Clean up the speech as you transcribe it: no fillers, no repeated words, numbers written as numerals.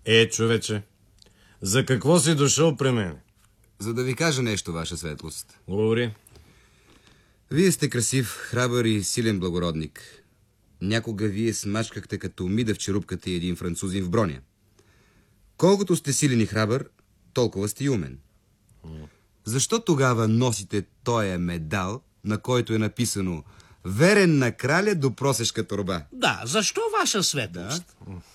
Човече, за какво си дошъл при мен? За да ви кажа нещо, ваша светлост. Говори. Вие сте красив, храбър и силен благородник. Някога вие смачкахте като мида в черупката и един французин в броня. Колкото сте силен и храбър, толкова сте и умен. Защо тогава носите тоя медал, на който е написано "Верен на краля до просешка торба"? Да, защо, ваша светлост? Да.